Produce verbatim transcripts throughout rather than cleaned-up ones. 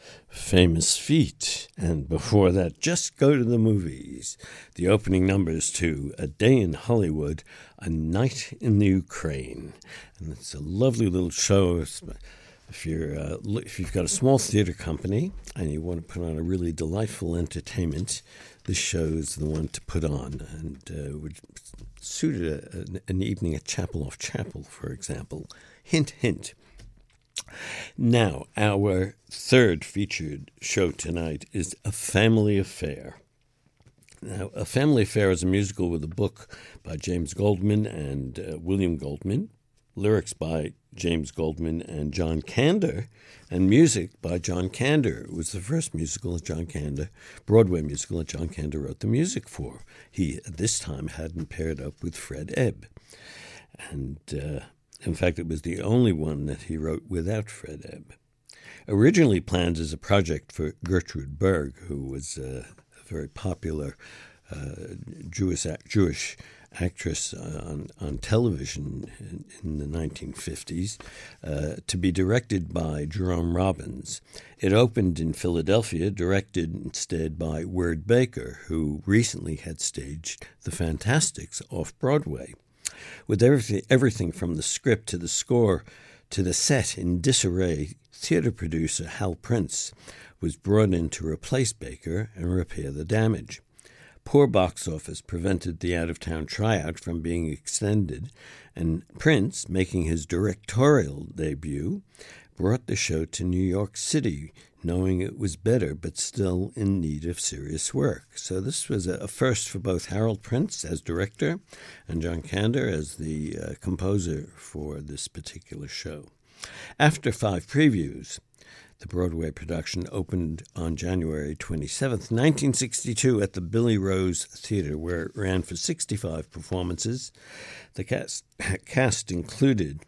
Famous Feet. And before that, Just Go to the Movies. The opening numbers to A Day in Hollywood, A Night in the Ukraine. And it's a lovely little show. If, you're, uh, if you've got a small theater company and you want to put on a really delightful entertainment, this show is the one to put on, and uh, would suit a, an, an evening at Chapel off Chapel, for example. Hint, hint. Now, our third featured show tonight is A Family Affair. Now, A Family Affair is a musical with a book by James Goldman and uh, William Goldman, lyrics by James Goldman and John Kander, and music by John Kander. It was the first musical that John Kander, Broadway musical that John Kander wrote the music for. He, at this time, hadn't paired up with Fred Ebb. And, uh, in fact, it was the only one that he wrote without Fred Ebb. Originally planned as a project for Gertrude Berg, who was uh, a very popular uh, Jewish Jewish actress on, on television in, in the nineteen fifties, uh, to be directed by Jerome Robbins. It opened in Philadelphia, directed instead by Word Baker, who recently had staged The Fantastics off-Broadway. With everything, everything from the script to the score to the set in disarray, theater producer Hal Prince was brought in to replace Baker and repair the damage. Poor box office prevented the out-of-town tryout from being extended, and Prince, making his directorial debut, brought the show to New York City, knowing it was better but still in need of serious work. So this was a first for both Harold Prince as director and John Kander as the uh, composer for this particular show. After five previews, the Broadway production opened on January twenty-seventh, nineteen sixty-two at the Billy Rose Theater, where it ran for sixty-five performances. The cast, cast included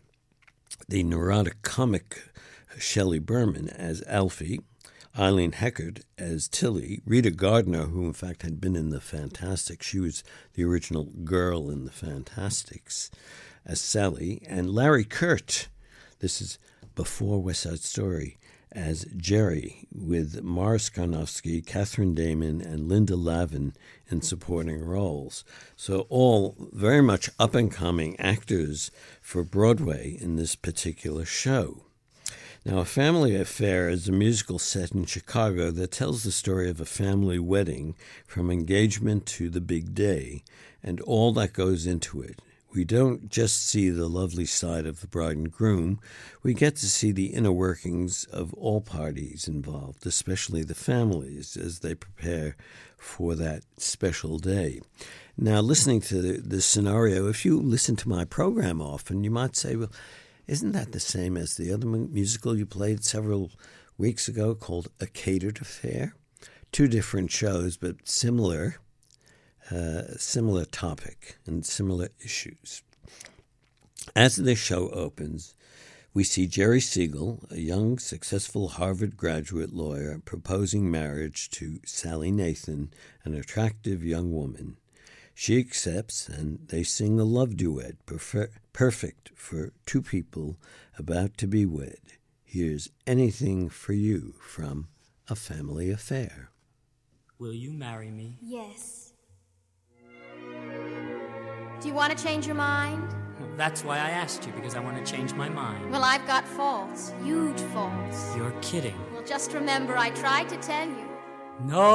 the neurotic comic Shelley Berman as Alfie, Eileen Heckard as Tilly, Rita Gardner, who in fact had been in The Fantastics, she was the original girl in The Fantastics, as Sally, and Larry Kurt, this is before West Side Story, as Jerry, with Morris Karnofsky, Catherine Damon, and Linda Lavin in supporting roles. So all very much up-and-coming actors for Broadway in this particular show. Now, A Family Affair is a musical set in Chicago that tells the story of a family wedding from engagement to the big day and all that goes into it. We don't just see the lovely side of the bride and groom. We get to see the inner workings of all parties involved, especially the families, as they prepare for that special day. Now, listening to this scenario, if you listen to my program often, you might say, well, isn't that the same as the other musical you played several weeks ago called A Catered Affair? Two different shows, but similar. Uh, similar topic and similar issues. As the show opens, we see Jerry Siegel, a young, successful Harvard graduate lawyer, proposing marriage to Sally Nathan, an attractive young woman. She accepts, and they sing a love duet, prefer- perfect for two people about to be wed. Here's Anything for You from A Family Affair. Will you marry me? Yes. Do you want to change your mind? That's why I asked you, because I want to change my mind. Well, I've got faults, huge faults. You're kidding. Well, just remember, I tried to tell you. No!